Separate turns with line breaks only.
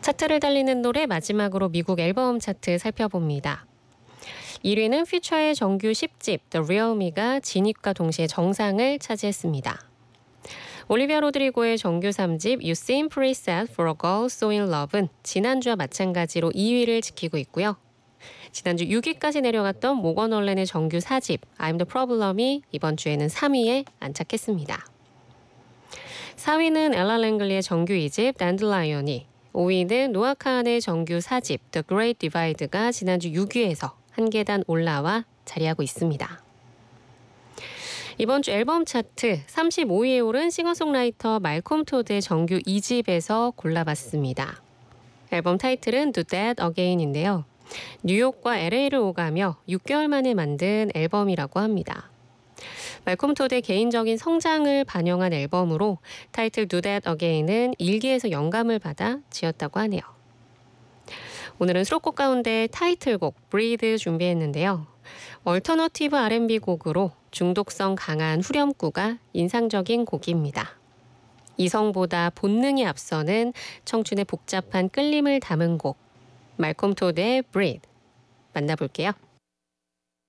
차트를 달리는 노래 마지막으로 미국 앨범 차트 살펴봅니다. 1위는 퓨처의 정규 10집 The Real Me가 진입과 동시에 정상을 차지했습니다. 올리비아 로드리고의 정규 3집 You Seem Pretty Sad for a Girl So in Love은 지난주와 마찬가지로 2위를 지키고 있고요. 지난주 6위까지 내려갔던 모건 월렌의 정규 4집 I'm the Problem이 이번 주에는 3위에 안착했습니다. 4위는 엘라 랭글리의 정규 2집 댄들라이언이, 5위는 노아 카한의 정규 4집 The Great Divide가 지난주 6위에서 한 계단 올라와 자리하고 있습니다. 이번 주 앨범 차트 35위에 오른 싱어송라이터 말콤 토드의 정규 2집에서 골라봤습니다. 앨범 타이틀은 Do That Again인데요. 뉴욕과 LA를 오가며 6개월 만에 만든 앨범이라고 합니다. 말콤 토드의 개인적인 성장을 반영한 앨범으로 타이틀 Do That Again은 일기에서 영감을 받아 지었다고 하네요. 오늘은 수록곡 가운데 타이틀곡 Breathe 준비했는데요. 얼터너티브 R&B 곡으로 중독성 강한 후렴구가 인상적인 곡입니다. 이성보다 본능이 앞서는 청춘의 복잡한 끌림을 담은 곡 말콤 토드의 Breathe 만나볼게요.